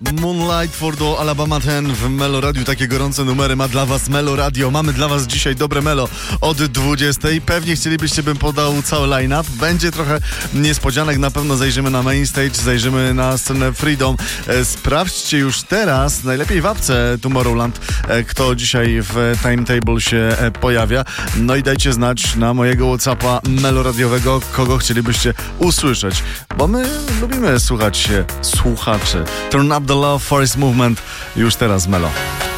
Moonlight for the Alabama 10 w Melo Radio. Takie gorące numery ma dla was Melo Radio. Mamy dla was dzisiaj dobre Melo od 20. Pewnie chcielibyście, bym podał cały line-up. Będzie trochę niespodzianek. Na pewno zajrzymy na main stage, zajrzymy na scenę Freedom. Sprawdźcie już teraz, najlepiej w apce Tomorrowland, kto dzisiaj w timetable się pojawia. No i dajcie znać na mojego WhatsAppa meloradiowego, kogo chcielibyście usłyszeć. Bo my lubimy słuchać się słuchaczy. Turn Up The Love, Forest Movement już teraz Melo.